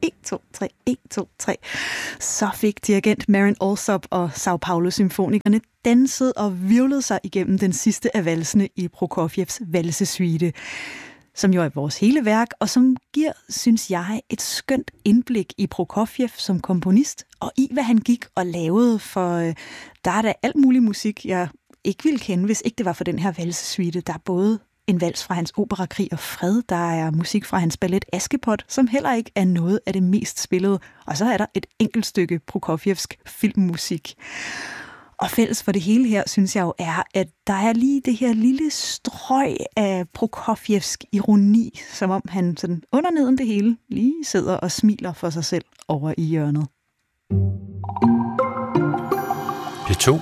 1, 2, 3, 1, 2, 3. Så fik dirigent Marin Alsop og Sao Paulo Symfonikerne danset og virvlede sig igennem den sidste af valsene i Prokofievs valsesuite, som jo er vores hele værk, og som giver, synes jeg, et skønt indblik i Prokofjev som komponist, og i hvad han gik og lavede, for der er da alt mulig musik, jeg ikke ville kende, hvis ikke det var for den her valsesuite. Der er både en vals fra hans opera Krig og Fred, der er musik fra hans ballet Askepot, som heller ikke er noget af det mest spillede, og så er der et enkelt stykke Prokofjevsk filmmusik. Og fælles for det hele her, synes jeg jo, er, at der er lige det her lille strøg af Prokofjevsk ironi, som om han sådan under neden det hele lige sidder og smiler for sig selv over i hjørnet. P2.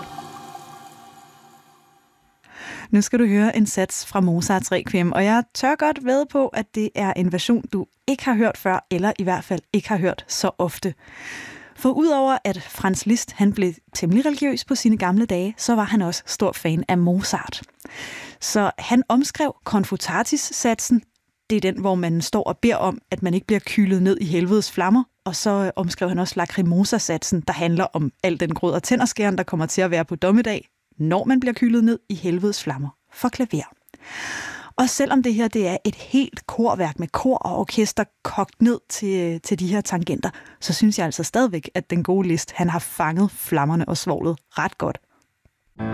Nu skal du høre en sats fra Mozarts Requiem, og jeg tør godt vædde på, at det er en version, du ikke har hørt før, eller i hvert fald ikke har hørt så ofte. For udover at Franz Liszt han blev temmelig religiøs på sine gamle dage, så var han også stor fan af Mozart. Så han omskrev Confutatis-satsen. Det er den, hvor man står og beder om, at man ikke bliver kylet ned i helvedes flammer. Og så omskrev han også Lacrimosa-satsen, der handler om al den grød og tænderskæren, der kommer til at være på dommedag, når man bliver kylet ned i helvedes flammer for klaver. Og selvom det her det er et helt korværk med kor og orkester kogt ned til de her tangenter, så synes jeg altså stadigvæk, at den gode Liszt han har fanget flammerne og svovlet ret godt.